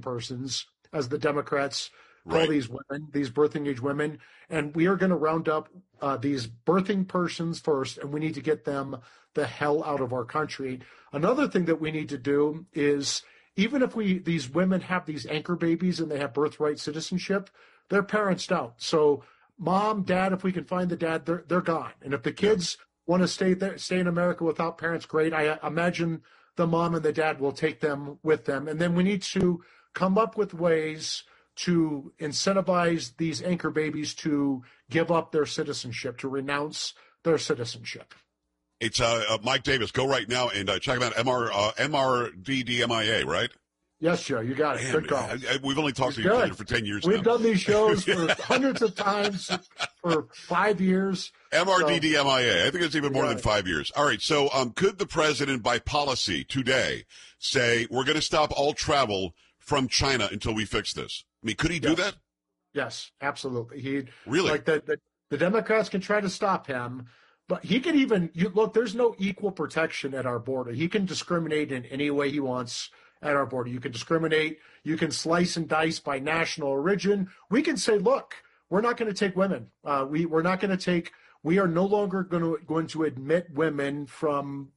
persons, as the Democrats call Right. these women, these birthing age women. And we are going to round up these birthing persons first, and we need to get them the hell out of our country. Another thing that we need to do is, even if these women have these anchor babies and they have birthright citizenship, their parents don't. So mom, dad, if we can find the dad, they're gone. And if the kids want to stay in America without parents, great. I imagine the mom and the dad will take them with them. And then we need to come up with ways to incentivize these anchor babies to give up their citizenship, to renounce their citizenship. It's Mike Davis. Go right now and check him out. MRDDMIA, right? Yes, Joe, you got it. Man, Good call. We've only talked to each other for 10 years We've now. done these shows for hundreds of times for 5 years. MRDDMIA. I think it's even more than 5 years. All right. So could the president, by policy today, say we're going to stop all travel from China until we fix this? I mean, could he do that? Yes, absolutely. Really? Like the Democrats can try to stop him, but he can even look. There's no equal protection at our border. He can discriminate in any way he wants at our border. You can discriminate. You can slice and dice by national origin. We can say, look, we're not going to take women. We're not going to take. We are no longer going to admit women from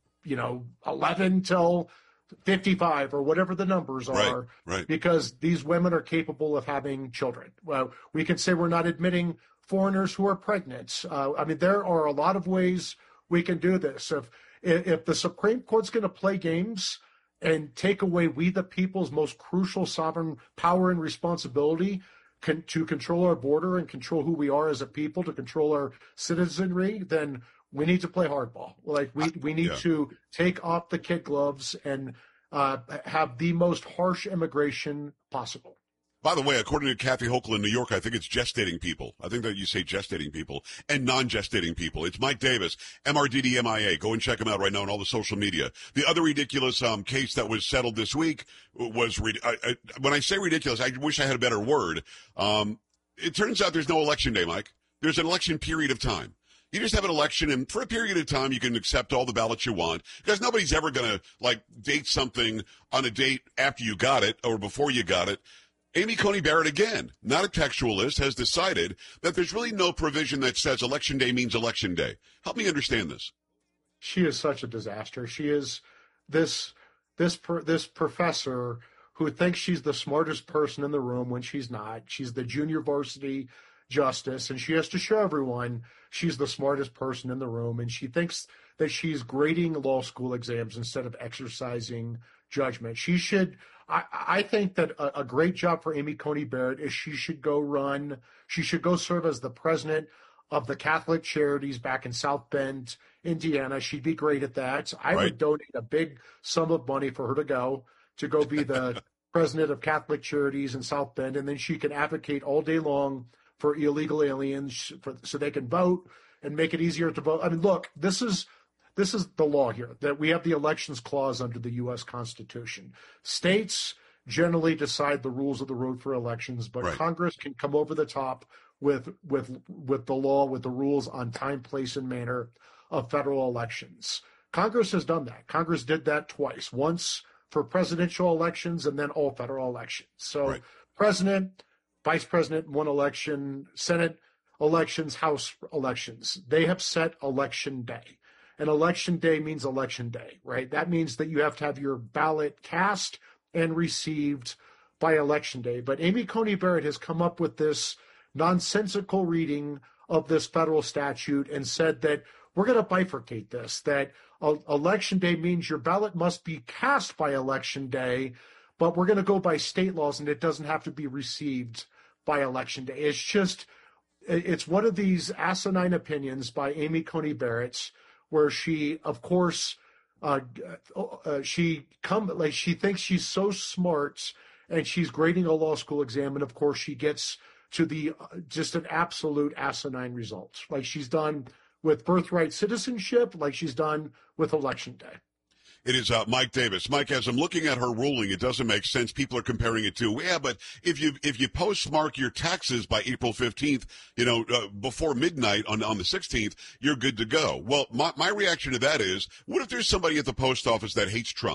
11 till 55 or whatever the numbers are, right. Because these women are capable of having children. Well, we can say we're not admitting foreigners who are pregnant. I mean, there are a lot of ways we can do this. If the Supreme Court's going to play games and take away we the people's most crucial sovereign power and responsibility to control our border and control who we are as a people, to control our citizenry, then we need to play hardball. Like we need to take off the kid gloves and have the most harsh immigration possible. By the way, according to Kathy Hochul in New York, I think it's gestating people. I think that you say gestating people and non-gestating people. It's Mike Davis, MRDDMIA. Go and check him out right now on all the social media. The other ridiculous case that was settled this week was, when I say ridiculous, I wish I had a better word. It turns out there's no election day, Mike. There's an election period of time. You just have an election, and for a period of time, you can accept all the ballots you want, because nobody's ever going to, date something on a date after you got it or before you got it. Amy Coney Barrett, again, not a textualist, has decided that there's really no provision that says Election Day means Election Day. Help me understand this. She is such a disaster. She is this professor who thinks she's the smartest person in the room when she's not. She's the junior varsity justice, and she has to show everyone she's the smartest person in the room, and she thinks that she's grading law school exams instead of exercising judgment. I think that a great job for Amy Coney Barrett is she should go serve as the president of the Catholic Charities back in South Bend, Indiana. She'd be great at that. I would donate a big sum of money for her to go be the president of Catholic Charities in South Bend, and then she can advocate all day long for illegal aliens so they can vote and make it easier to vote. I mean, look, this is the law here, that we have the elections clause under the U.S. Constitution. States generally decide the rules of the road for elections, but Congress can come over the top with the law, with the rules on time, place, and manner of federal elections. Congress has done that. Congress did that twice, once for presidential elections and then all federal elections. So president, vice president, one election, Senate elections, House elections, they have set election day. And election day means election day, right? That means that you have to have your ballot cast and received by election day. But Amy Coney Barrett has come up with this nonsensical reading of this federal statute and said that we're going to bifurcate this, that election day means your ballot must be cast by election day, but we're going to go by state laws and it doesn't have to be received by election day. It's one of these asinine opinions by Amy Coney Barrett, where she, of course, she thinks she's so smart and she's grading a law school exam, and of course she gets to the just an absolute asinine result, like she's done with birthright citizenship, like she's done with election day. It is Mike Davis. Mike, as I'm looking at her ruling, it doesn't make sense. People are comparing it to, but if you postmark your taxes by April 15th, before midnight on the 16th, you're good to go. Well, my reaction to that is, what if there's somebody at the post office that hates Trump?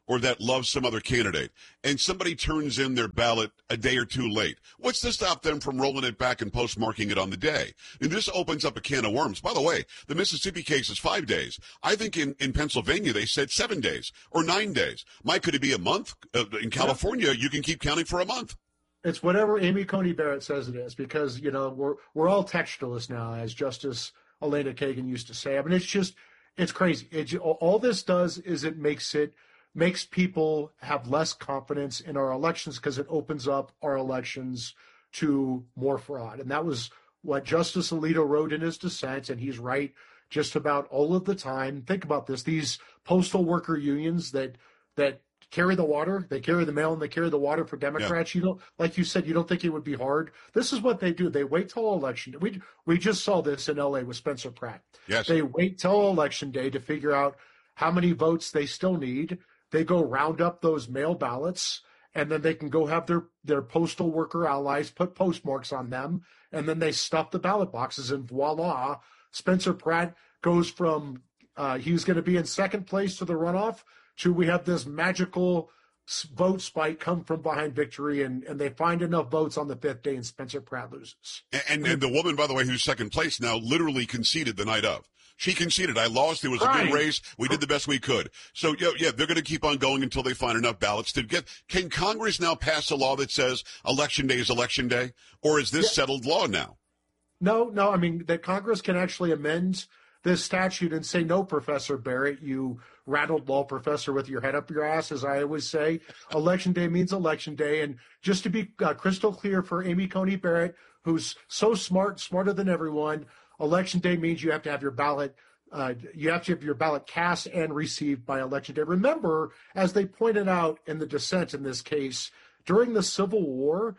or that loves some other candidate, and somebody turns in their ballot a day or two late, what's to stop them from rolling it back and postmarking it on the day? And this opens up a can of worms. By the way, the Mississippi case is 5 days. I think in Pennsylvania they said 7 days or 9 days. Mike, could it be a month? In California, you can keep counting for a month. It's whatever Amy Coney Barrett says it is, because, we're all textualists now, as Justice Elena Kagan used to say. I mean, it's crazy. All this does is it makes people have less confidence in our elections, because it opens up our elections to more fraud. And that was what Justice Alito wrote in his dissent, and he's right just about all of the time. Think about this. These postal worker unions that carry the water, they carry the mail and they carry the water for Democrats. Yeah. Like you said, you don't think it would be hard. This is what they do. They wait till election. We just saw this in LA with Spencer Pratt. Yes. They wait till election day to figure out how many votes they still need. They go round up those mail ballots, and then they can go have their postal worker allies put postmarks on them, and then they stuff the ballot boxes, and voila, Spencer Pratt goes from he was going to be in second place to the runoff to we have this magical vote spike come from behind victory, and they find enough votes on the 5th day, and Spencer Pratt loses. And the woman, by the way, who's second place now, literally conceded the night of. She conceded. I lost. It was a good race. We did the best we could. So, yeah, they're going to keep on going until they find enough ballots to get. Can Congress now pass a law that says election day is election day? Or is this settled law now? No. I mean, that Congress can actually amend this statute and say, no, Professor Barrett, you rattled law professor with your head up your ass, as I always say. Election day means election day. And just to be crystal clear for Amy Coney Barrett, who's so smart, smarter than everyone, election day means you have to have your ballot. You have to have your ballot cast and received by election day. Remember, as they pointed out in the dissent in this case, during the Civil War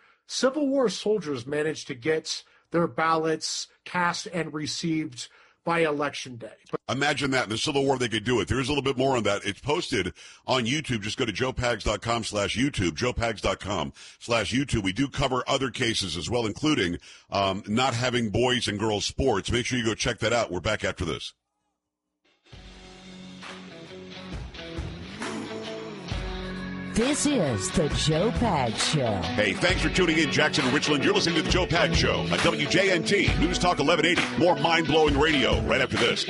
soldiers managed to get their ballots cast and received by election day. Imagine that in the Civil War they could do it. There is a little bit more on that. It's posted on YouTube. Just go to joepags.com/YouTube, joepags.com/YouTube. We do cover other cases as well, including not having boys and girls sports. Make sure you go check that out. We're back after this. This is the Joe Pags Show. Hey, thanks for tuning in, Jackson and Richland. You're listening to the Joe Pags Show on WJNT, News Talk 1180. More mind-blowing radio right after this.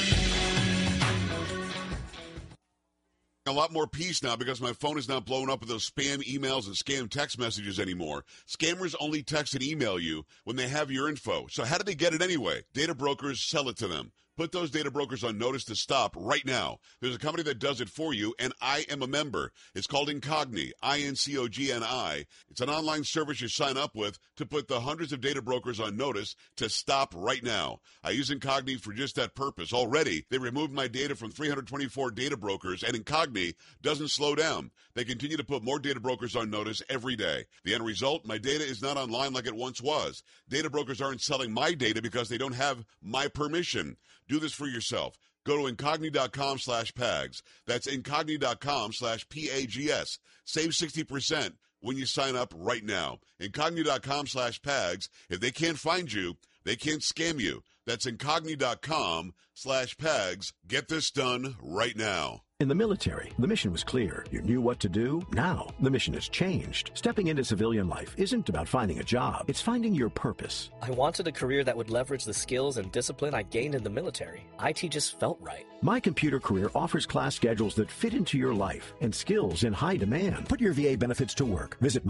A lot more peace now because my phone is not blowing up with those spam emails and scam text messages anymore. Scammers only text and email you when they have your info. So how do they get it anyway? Data brokers sell it to them. Put those data brokers on notice to stop right now. There's a company that does it for you, and I am a member. It's called Incogni, INCOGNI. It's an online service you sign up with to put the hundreds of data brokers on notice to stop right now. I use Incogni for just that purpose. Already, they removed my data from 324 data brokers, and Incogni doesn't slow down. They continue to put more data brokers on notice every day. The end result, my data is not online like it once was. Data brokers aren't selling my data because they don't have my permission. Do this for yourself. Go to incogni.com/pags. That's incogni.com/PAGS. Save 60% when you sign up right now. Incogni.com/pags. If they can't find you, they can't scam you. That's incogni.com/pags. Get this done right now. In the military, the mission was clear. You knew what to do. Now, the mission has changed. Stepping into civilian life isn't about finding a job. It's finding your purpose. I wanted a career that would leverage the skills and discipline I gained in the military. IT just felt right. My Computer Career offers class schedules that fit into your life and skills in high demand. Put your VA benefits to work. Visit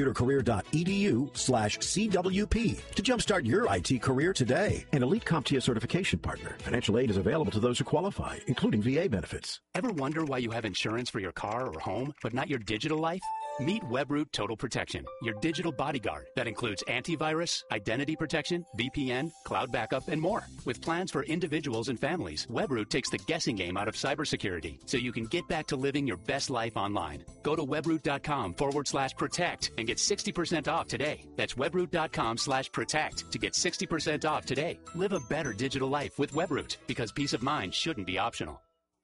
mycomputercareer.edu/CWP to jumpstart your IT career today. An elite CompTIA certification partner. Financial aid is available to those who qualify, including VA benefits. Ever wonder why you have insurance for your car or home, but not your digital life? Meet Webroot Total Protection, your digital bodyguard that includes antivirus, identity protection, VPN, cloud backup, and more. With plans for individuals and families, Webroot takes the guessing game out of cybersecurity so you can get back to living your best life online. Go to webroot.com/protect and get 60% off today. That's webroot.com/protect to get 60% off today. Live a better digital life with Webroot because peace of mind shouldn't be optional.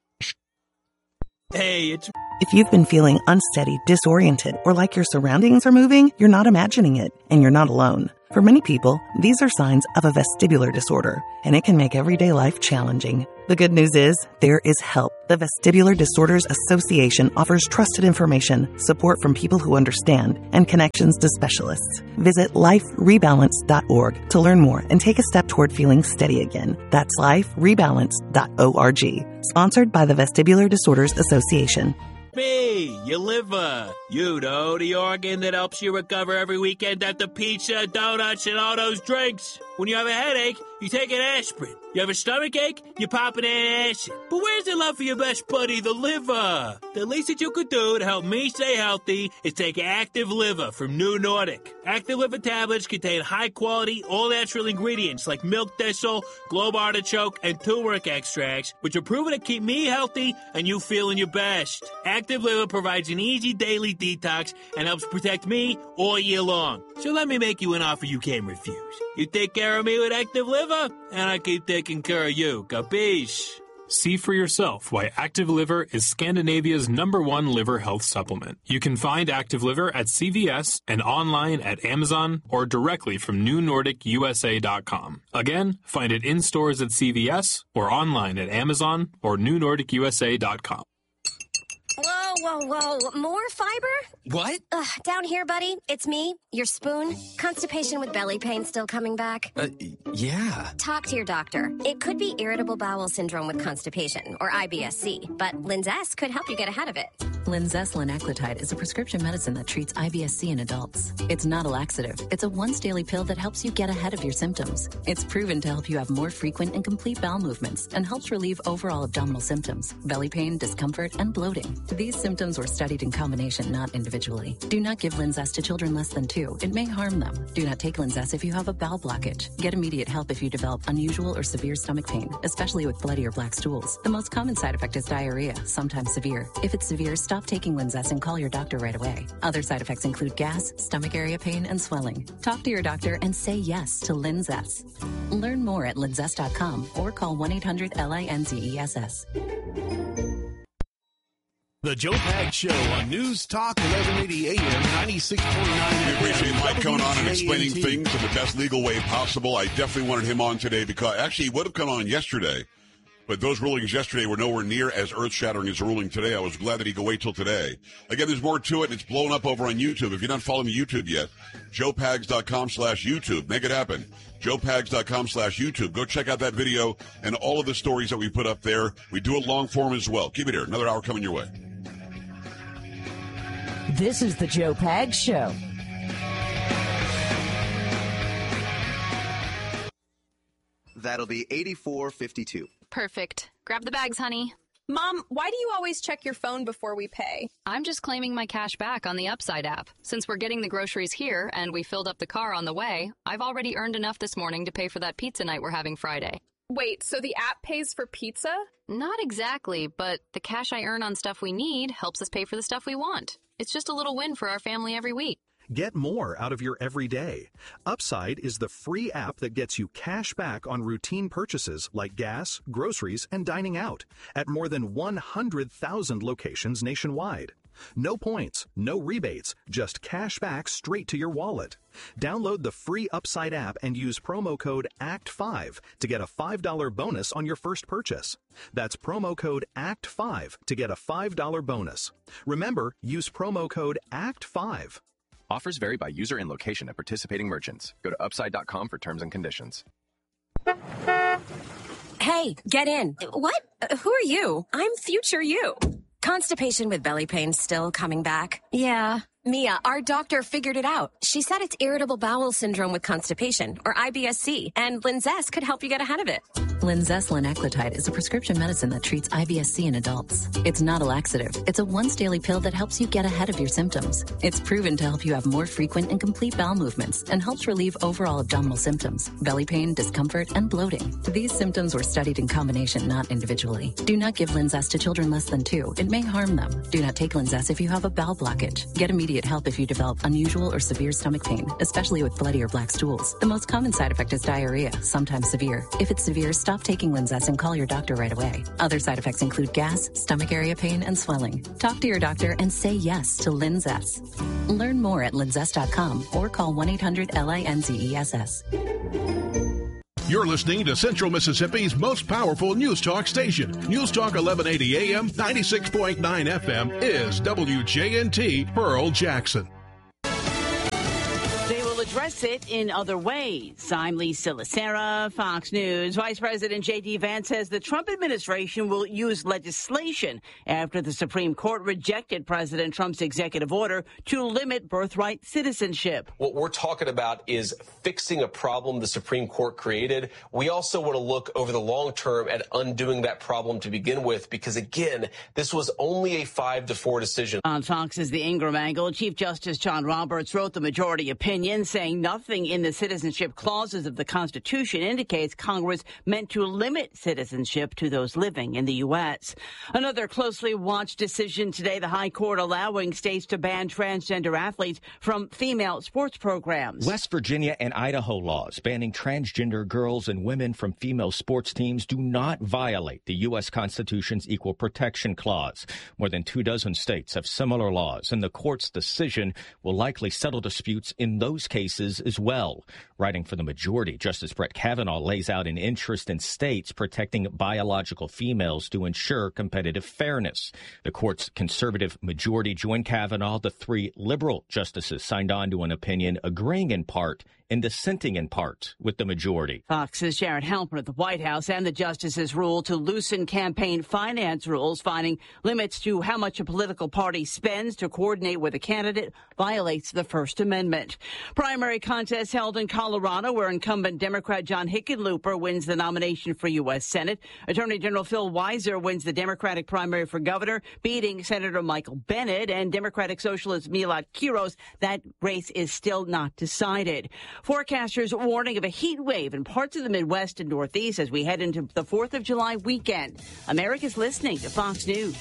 Hey, If you've been feeling unsteady, disoriented, or like your surroundings are moving, you're not imagining it, and you're not alone. For many people, these are signs of a vestibular disorder, and it can make everyday life challenging. The good news is, there is help. The Vestibular Disorders Association offers trusted information, support from people who understand, and connections to specialists. Visit liferebalance.org to learn more and take a step toward feeling steady again. That's liferebalance.org. Sponsored by the Vestibular Disorders Association. Me, your liver. You know, the organ that helps you recover every weekend after pizza, donuts, and all those drinks. When you have a headache, you take an aspirin. You have a stomach ache, you pop an antacid. But where's the love for your best buddy, the liver? The least that you could do to help me stay healthy is take Active Liver from New Nordic. Active Liver tablets contain high-quality, all-natural ingredients like milk thistle, globe artichoke, and turmeric extracts, which are proven to keep me healthy and you feeling your best. Active Liver provides an easy daily detox and helps protect me all year long. So let me make you an offer you can't refuse. You take care of me with Active Liver, and I keep taking care of you. Capiche? See for yourself why Active Liver is Scandinavia's #1 liver health supplement. You can find Active Liver at CVS and online at Amazon or directly from NewNordicUSA.com. Again, find it in stores at CVS or online at Amazon or NewNordicUSA.com. Whoa. More fiber? What? Down here, buddy. It's me, your spoon. Constipation with belly pain still coming back? Yeah. Talk to your doctor. It could be irritable bowel syndrome with constipation, or IBS-C, but Linzess could help you get ahead of it. Linzess linaclotide is a prescription medicine that treats IBS-C in adults. It's not a laxative. It's a once-daily pill that helps you get ahead of your symptoms. It's proven to help you have more frequent and complete bowel movements and helps relieve overall abdominal symptoms, belly pain, discomfort, and bloating. These symptoms were studied in combination, not individually. Do not give Linzess to children less than 2. It may harm them. Do not take Linzess if you have a bowel blockage. Get immediate help if you develop unusual or severe stomach pain, especially with bloody or black stools. The most common side effect is diarrhea, sometimes severe. If it's severe, stop taking Linzess and call your doctor right away. Other side effects include gas, stomach area pain, and swelling. Talk to your doctor and say yes to Linzess. Learn more at linzess.com or call 1-800-LINZESS. The Joe Pags Show on News Talk 1180 AM 96.9. We appreciate Mike coming on and explaining things in the best legal way possible. I definitely wanted him on today because actually he would have come on yesterday, but those rulings yesterday were nowhere near as earth-shattering as the ruling today. I was glad that he could wait till today. Again, there's more to it, and it's blown up over on YouTube. If you're not following YouTube yet, joepags.com/YouTube. Make it happen. joepags.com/YouTube. Go check out that video and all of the stories that we put up there. We do it long form as well. Keep it here. Another hour coming your way. This is the Joe Pags Show. That'll be $84.52. Perfect. Grab the bags, honey. Mom, why do you always check your phone before we pay? I'm just claiming my cash back on the Upside app. Since we're getting the groceries here and we filled up the car on the way, I've already earned enough this morning to pay for that pizza night we're having Friday. Wait, so the app pays for pizza? Not exactly, but the cash I earn on stuff we need helps us pay for the stuff we want. It's just a little win for our family every week. Get more out of your everyday. Upside is the free app that gets you cash back on routine purchases like gas, groceries, and dining out at more than 100,000 locations nationwide. No points, no rebates, just cash back straight to your wallet. Download the free Upside app and use promo code ACT5 to get a $5 bonus on your first purchase. That's promo code ACT5 to get a $5 bonus. Remember, use promo code ACT5. Offers vary by user and location at participating merchants. Go to upside.com for terms and conditions. Hey, get in. What? Who are you? I'm future you. Constipation with belly pain still coming back? Yeah. Mia, our doctor figured it out. She said it's irritable bowel syndrome with constipation, or IBS-C, and Linzess could help you get ahead of it. Linzess linaclotide is a prescription medicine that treats IBS-C in adults. It's not a laxative. It's a once-daily pill that helps you get ahead of your symptoms. It's proven to help you have more frequent and complete bowel movements and helps relieve overall abdominal symptoms, belly pain, discomfort, and bloating. These symptoms were studied in combination, not individually. Do not give Linzess to children less than 2. It may harm them. Do not take Linzess if you have a bowel blockage. Get immediate help if you develop unusual or severe stomach pain, especially with bloody or black stools. The most common side effect is diarrhea, sometimes severe. If it's severe, stop Stop taking Linzess and call your doctor right away. Other side effects include gas, stomach area pain, and swelling. Talk to your doctor and say yes to Linzess. Learn more at linzess.com or call 1-800-LINZESS. You're listening to Central Mississippi's most powerful news talk station. News Talk 1180 AM, 96.9 FM is WJNT Pearl Jackson. They will address it in other ways. I'm Lisa Lacera, Fox News. Vice President J.D. Vance says the Trump administration will use legislation after the Supreme Court rejected President Trump's executive order to limit birthright citizenship. What we're talking about is fixing a problem the Supreme Court created. We also want to look over the long term at undoing that problem to begin with, because, again, this was only a 5-4 decision. On Fox's The Ingram Angle, Chief Justice John Roberts wrote the majority opinion, saying nothing in the citizenship clauses of the Constitution indicates Congress meant to limit citizenship to those living in the U.S. Another closely watched decision today, the High Court allowing states to ban transgender athletes from female sports programs. West Virginia and Idaho laws banning transgender girls and women from female sports teams do not violate the U.S. Constitution's Equal Protection Clause. More than 24 states have similar laws, and the court's decision will likely settle disputes in those cases as well. Writing for the majority, Justice Brett Kavanaugh lays out an interest in states protecting biological females to ensure competitive fairness. The court's conservative majority joined Kavanaugh. The 3 liberal justices signed on to an opinion agreeing in part and dissenting in part with the majority. Fox's Jared Halpern at the White House and the justices ruled to loosen campaign finance rules, finding limits to how much a political party spends to coordinate with a candidate violates the First Amendment. Primary contest held in Colorado, where incumbent Democrat John Hickenlooper wins the nomination for U.S. Senate. Attorney General Phil Weiser wins the Democratic primary for governor, beating Senator Michael Bennet and Democratic Socialist Milad Quiros. That race is still not decided. Forecasters warning of a heat wave in parts of the Midwest and Northeast as we head into the 4th of July weekend. America's listening to Fox News.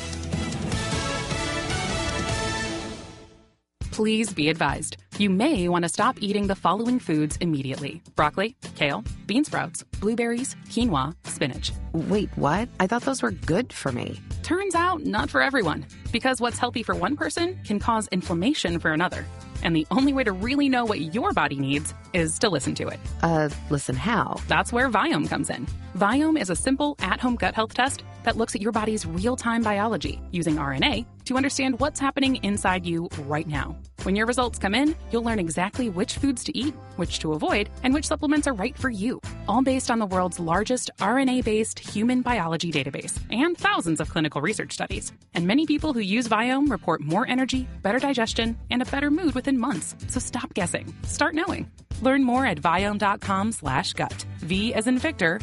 Please be advised. You may want to stop eating the following foods immediately: broccoli, kale, bean sprouts, blueberries, quinoa, spinach. Wait, what? I thought those were good for me. Turns out, not for everyone. Because what's healthy for one person can cause inflammation for another. And the only way to really know what your body needs is to listen to it. Listen how? That's where Viome comes in. Viome is a simple, at-home gut health test that looks at your body's real-time biology using RNA to understand what's happening inside you right now. When your results come in, you'll learn exactly which foods to eat, which to avoid, and which supplements are right for you. All based on the world's largest RNA-based human biology database and thousands of clinical research studies. And many people who use Viome report more energy, better digestion, and a better mood within months. So stop guessing. Start knowing. Learn more at Viome.com/gut. V as in Victor,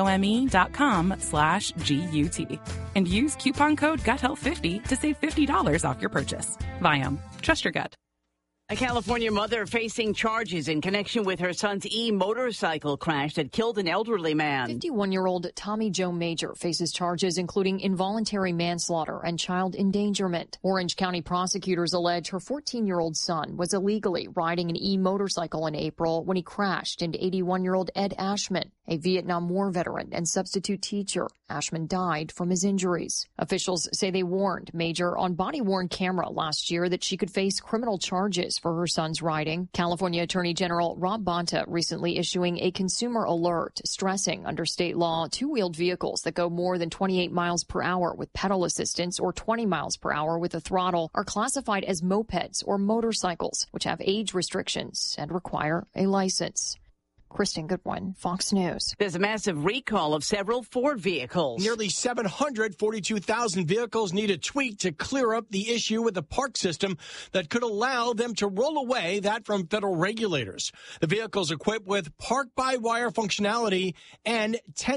IOME.com/GUT. And use coupon code GUTHEALTH50 to save $50 off your purchase. Viome. Trust your gut. A California mother facing charges in connection with her son's motorcycle crash that killed an elderly man. 51-year-old Tommy Joe Major faces charges including involuntary manslaughter and child endangerment. Orange County prosecutors allege her 14-year-old son was illegally riding an motorcycle in April when he crashed into 81-year-old Ed Ashman, a Vietnam War veteran and substitute teacher. Ashman died from his injuries. Officials say they warned Major on body-worn camera last year that she could face criminal charges for her son's riding. California Attorney General Rob Bonta recently issuing a consumer alert stressing under state law two-wheeled vehicles that go more than 28 miles per hour with pedal assistance or 20 miles per hour with a throttle are classified as mopeds or motorcycles, which have age restrictions and require a license. Kristen Goodwin, Fox News. There's a massive recall of several Ford vehicles. Nearly 742,000 vehicles need a tweak to clear up the issue with the park system that could allow them to roll away that from federal regulators. The vehicles equipped with park-by-wire functionality and 10R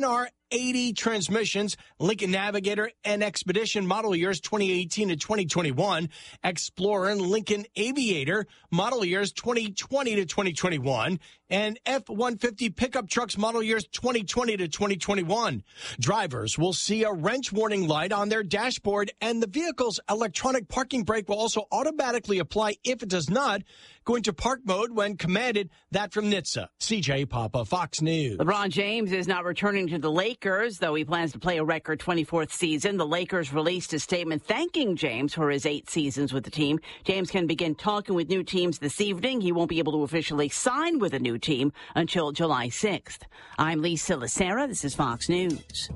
80 transmissions, Lincoln Navigator and Expedition model years 2018 to 2021, Explorer and Lincoln Aviator model years 2020 to 2021, and F-150 pickup trucks model years 2020 to 2021. Drivers will see a wrench warning light on their dashboard, and the vehicle's electronic parking brake will also automatically apply if it does not go into park mode when commanded. That from NHTSA. CJ Papa, Fox News. LeBron James is not returning to the Lakers, though he plans to play a record 24th season. The Lakers released a statement thanking James for his 8 seasons with the team. James can begin talking with new teams this evening. He won't be able to officially sign with a new team until July 6th. I'm Lisa Lacera. This is Fox News.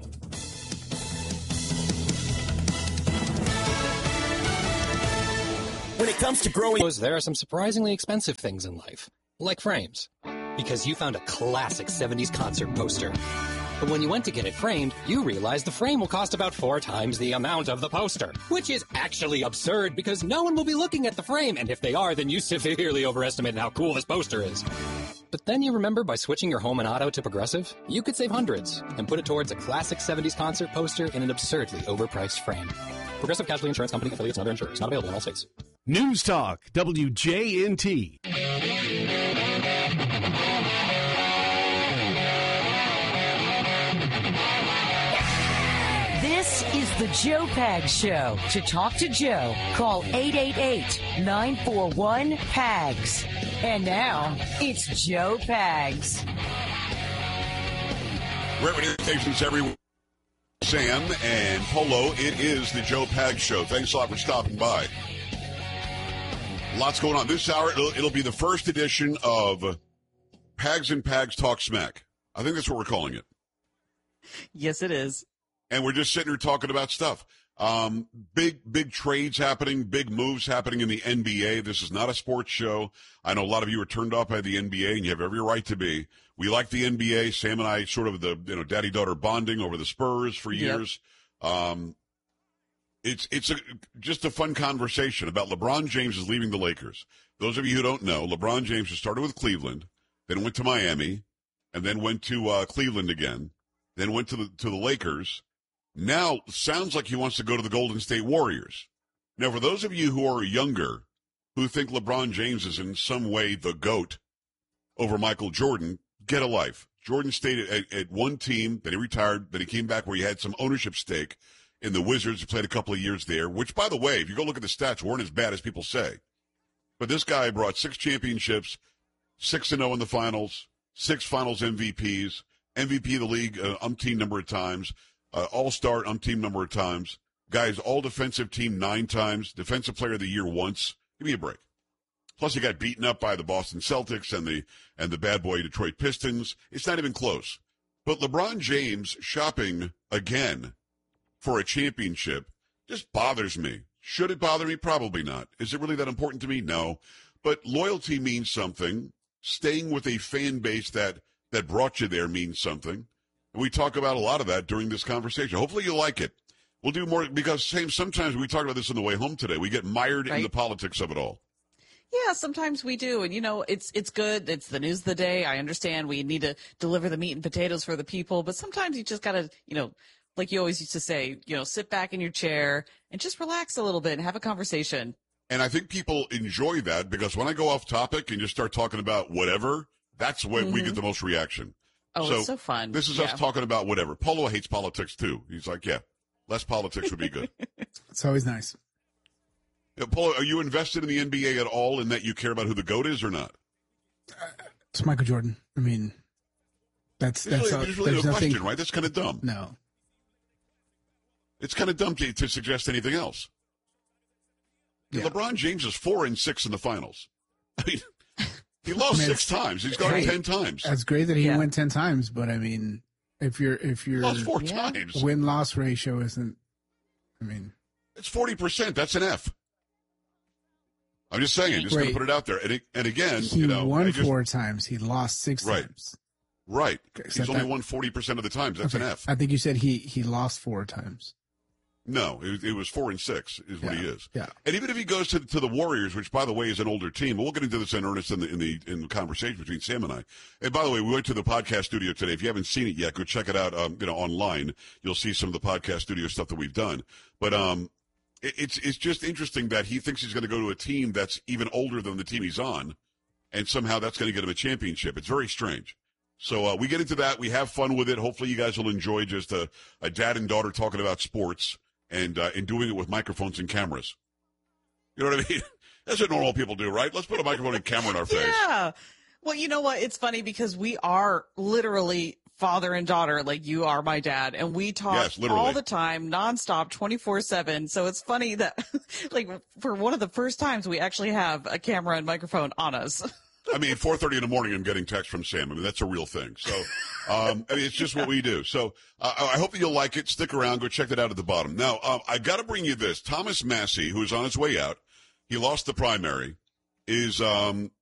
When it comes to growing, there are some surprisingly expensive things in life, like frames, because you found a classic 70s concert poster. But when you went to get it framed, you realized the frame will cost about 4 times the amount of the poster, which is actually absurd because no one will be looking at the frame, and if they are, then you severely overestimated how cool this poster is. But then you remember by switching your home and auto to Progressive, you could save hundreds and put it towards a classic 70s concert poster in an absurdly overpriced frame. Progressive Casualty Insurance Company, affiliates, and other insurers. Not available in all states. News Talk, WJNT. This is the Joe Pags Show. To talk to Joe, call 888-941-PAGS. And now, it's Joe Pags. Great radio stations everywhere. Sam and Polo, it is the Joe Pags Show. Thanks a lot for stopping by. Lots going on. This hour, it'll be the first edition of Pags and Pags Talk Smack. I think that's what we're calling it. Yes, it is. And we're just sitting here talking about stuff. Big trades happening, big moves happening in the NBA. This is not a sports show. I know a lot of you are turned off by the NBA, and you have every right to be. We like the NBA. Sam and I sort of the daddy-daughter bonding over the Spurs for years. Yep. It's just a fun conversation about LeBron James is leaving the Lakers. Those of you who don't know, LeBron James has started with Cleveland, then went to Miami, and then went to Cleveland again, then went to the Lakers. Now, sounds like he wants to go to the Golden State Warriors. Now, for those of you who are younger, who think LeBron James is in some way the GOAT over Michael Jordan, get a life. Jordan stayed at one team, then he retired, then he came back where he had some ownership stake in the Wizards. He played a couple of years there, which, by the way, if you go look at the stats, weren't as bad as people say. But this guy brought 6 championships, 6-0 in the finals, 6 finals MVPs, MVP of the league umpteen number of times, all-star umpteen number of times. Guys, all-defensive team 9 times, defensive player of the year once. Give me a break. Plus, he got beaten up by the Boston Celtics and the bad boy Detroit Pistons. It's not even close. But LeBron James shopping again for a championship just bothers me. Should it bother me? Probably not. Is it really that important to me? No. But loyalty means something. Staying with a fan base that brought you there means something. And we talk about a lot of that during this conversation. Hopefully you like it. We'll do more because sometimes we talked about this on the way home today. We get mired in the politics of it all. Yeah, sometimes we do. And, it's good. It's the news of the day. I understand we need to deliver the meat and potatoes for the people. But sometimes you just got to, like you always used to say, sit back in your chair and just relax a little bit and have a conversation. And I think people enjoy that because when I go off topic and just start talking about whatever, that's when we get the most reaction. Oh, it's so fun. This is us talking about whatever. Polo hates politics, too. He's like, yeah, less politics would be good. It's always nice. Polo, are you invested in the NBA at all in that you care about who the GOAT is or not? It's Michael Jordan. I mean, that's there's really no nothing, question, right? That's kind of dumb. No. It's kind of dumb to suggest anything else. Yeah. LeBron James is 4-6 in the finals. I mean, he lost 6 times. He's gone 10 times. That's great that he went 10 times, but I mean, if your lost 4 times, win-loss ratio isn't. I mean, it's 40%. That's an F. I'm just saying. Just going to put it out there. And again, he won 4 times. He lost 6 times. Right. He's only won 40% of the times. That's an F. I think you said he lost 4 times. No, it was 4-6 is what he is. Yeah. And even if he goes to the Warriors, which by the way is an older team, we'll get into this in earnest in the conversation between Sam and I. And by the way, we went to the podcast studio today. If you haven't seen it yet, go check it out. Online, you'll see some of the podcast studio stuff that we've done. But it's just interesting that he thinks he's going to go to a team that's even older than the team he's on, and somehow that's going to get him a championship. It's very strange. So we get into that. We have fun with it. Hopefully you guys will enjoy just a dad and daughter talking about sports. And doing it with microphones and cameras. You know what I mean? That's what normal people do, right? Let's put a microphone and camera in our face. Yeah. Well, you know what? It's funny because we are literally father and daughter. Like, you are my dad. And we talk all the time, nonstop, 24/7. So it's funny that, like, for one of the first times, we actually have a camera and microphone on us. I mean, 4:30 in the morning, I'm getting text from Sam. I mean, that's a real thing. So, I mean, it's just what we do. So, I hope that you'll like it. Stick around. Go check that out at the bottom. Now, I got to bring you this. Thomas Massie, who is on his way out, he lost the primary, is